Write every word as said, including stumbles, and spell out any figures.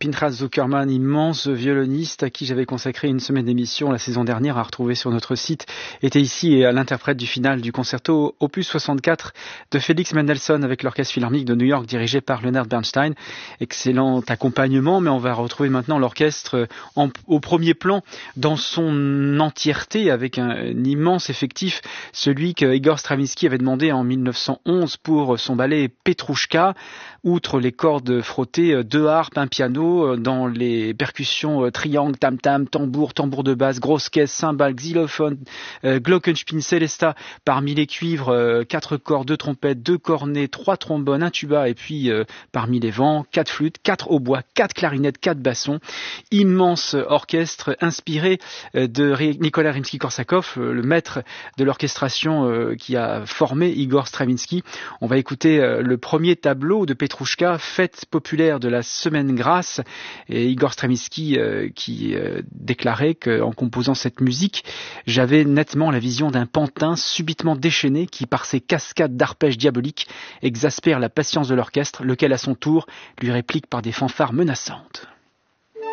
Pinchas Zuckerman, immense violoniste à qui j'avais consacré une semaine d'émission la saison dernière à retrouver sur notre site, était ici et à l'interprète du final du concerto opus soixante-quatre de Félix Mendelssohn avec l'Orchestre Philharmonique de New York dirigé par Leonard Bernstein. Excellent accompagnement, mais on va retrouver maintenant l'orchestre en, au premier plan dans son entièreté avec un, un immense effectif, celui que Igor Stravinsky avait demandé en mille neuf cent onze pour son ballet Petrouchka. Outre les cordes frottées, deux harpes, un piano, dans les percussions triangle, tam-tam, tambour, tambour de basse, grosse caisse, cymbales, xylophone, euh, glockenspiel, célesta, parmi les cuivres, euh, quatre cordes, deux trompettes, deux cornets, trois trombones, un tuba, et puis euh, parmi les vents, quatre flûtes, quatre hautbois, quatre clarinettes, quatre bassons. Immense orchestre inspiré euh, de Nicolas Rimsky-Korsakov, euh, le maître de l'orchestration euh, qui a formé Igor Stravinsky. On va écouter euh, le premier tableau de Petrouchka, fête populaire de la Semaine Grasse, et Igor Stravinsky euh, qui euh, déclarait qu'en composant cette musique, j'avais nettement la vision d'un pantin subitement déchaîné qui, par ses cascades d'arpèges diaboliques, exaspère la patience de l'orchestre, lequel à son tour lui réplique par des fanfares menaçantes.